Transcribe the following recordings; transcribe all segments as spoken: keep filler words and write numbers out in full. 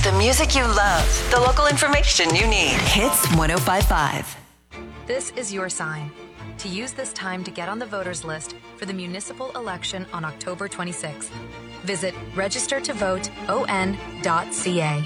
The music you love. The local information you need. Hits one oh five point five. This is your sign to use this time to get on the voters list for the municipal election on October twenty-sixth. Visit register to vote o n dot c a.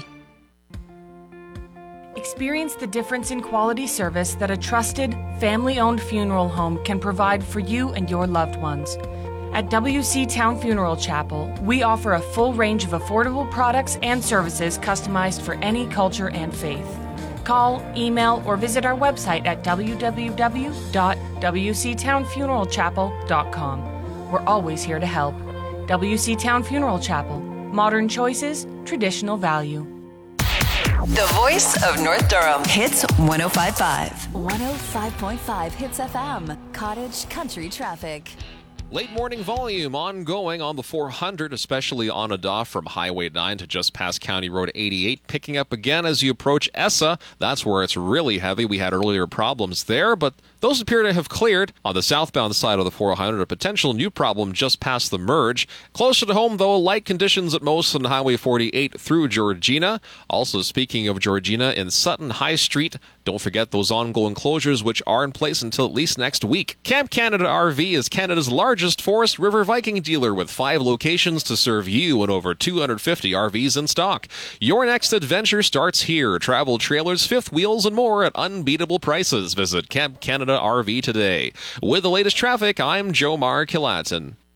Experience the difference in quality service that a trusted, family-owned funeral home can provide for you and your loved ones. At W C Town Funeral Chapel, we offer a full range of affordable products and services customized for any culture and faith. Call, email, or visit our website at w w w dot w c town funeral chapel dot com. We're always here to help. W C Town Funeral Chapel. Modern choices, traditional value. The voice of North Durham. Hits one oh five point five. one oh five point five Hits F M. Cottage Country Traffic. Late morning volume ongoing on the four hundred, especially on Adaw from Highway nine to just past County Road eighty-eight. Picking up again as you approach Essa. That's where it's really heavy. We had earlier problems there, but those appear to have cleared. On the southbound side of the four hundred, a potential new problem just past the merge. Closer to home, though, light conditions at most on Highway forty-eight through Georgina. Also, speaking of Georgina, in Sutton High Street, don't forget those ongoing closures, which are in place until at least next week. Camp Canada R V is Canada's largest Forest River Viking dealer with five locations to serve you and over two hundred fifty R Vs in stock. Your next adventure starts here. Travel trailers, fifth wheels, and more at unbeatable prices. Visit Camp Canada R V today. With the latest traffic, I'm Jomar Kilatin.